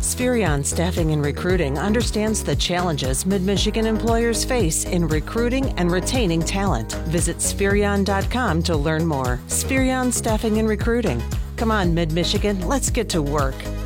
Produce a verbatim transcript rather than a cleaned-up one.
Spherion Staffing and Recruiting understands the challenges Mid-Michigan employers face in recruiting and retaining talent. Visit Spherion dot com to learn more. Spherion Staffing and Recruiting. Come on, Mid-Michigan, let's get to work.